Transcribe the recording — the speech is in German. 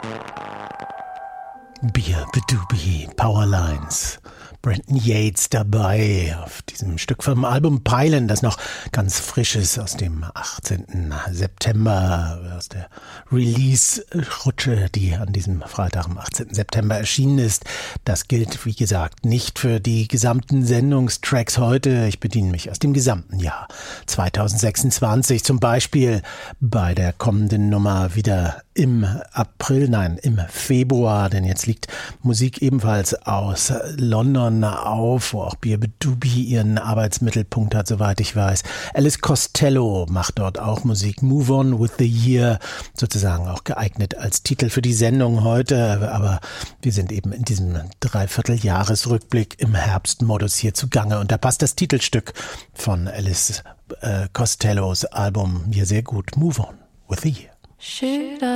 Beer Bedoobie, Powerlines. Brenton Yates dabei auf diesem Stück vom Album Peilen, das noch ganz frisch ist, aus dem 18. September, aus der Release-Rutsche, die an diesem Freitag, am 18. September erschienen ist. Das gilt, wie gesagt, nicht für die gesamten Sendungstracks heute. Ich bediene mich aus dem gesamten Jahr 2026, zum Beispiel bei der kommenden Nummer wieder im Februar, denn jetzt liegt Musik ebenfalls aus London auf, wo auch Beer Bedoobie ihren Arbeitsmittelpunkt hat, soweit ich weiß. Alice Costello macht dort auch Musik. Move On with the Year, sozusagen auch geeignet als Titel für die Sendung heute, aber wir sind eben in diesem Dreivierteljahresrückblick im Herbstmodus hier zugange und da passt das Titelstück von Alice Costellos Album hier sehr gut. Move On with the Year.